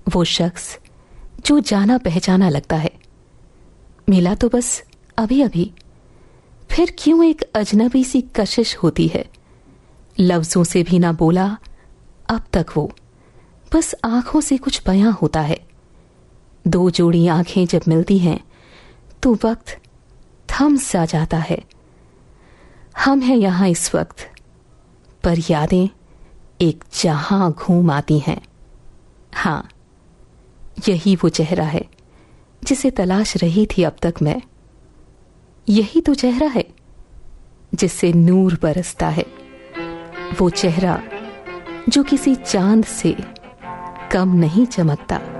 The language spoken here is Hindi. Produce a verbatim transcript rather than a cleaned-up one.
वो शख्स जो जाना पहचाना लगता है, मिला तो बस अभी अभी, फिर क्यों एक अजनबी सी कशिश होती है। लफ्जों से भी ना बोला अब तक वो, बस आंखों से कुछ बयां होता है। दो जोड़ी आंखें जब मिलती हैं तो वक्त थम सा जाता है। हम हैं यहां इस वक्त, पर यादें एक जहां घूम आती हैं। हां, यही वो चेहरा है जिसे तलाश रही थी अब तक मैं। यही तो चेहरा है जिससे नूर बरसता है। वो चेहरा जो किसी चांद से कम नहीं चमकता।